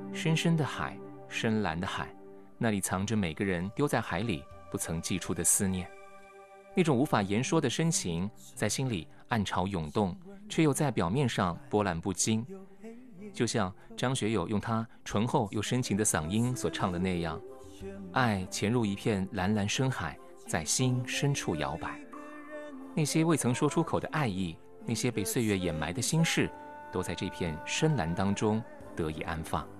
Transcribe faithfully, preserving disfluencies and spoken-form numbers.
深深的海，深蓝的海，那里藏着每个人丢在海里不曾寄出的思念。那种无法言说的深情，在心里暗潮涌动，却又在表面上波澜不惊。就像张学友用他醇厚又深情的嗓音所唱的那样，爱潜入一片蓝蓝深海，在心深处摇摆。那些未曾说出口的爱意，那些被岁月掩埋的心事，都在这片深蓝当中得以安放。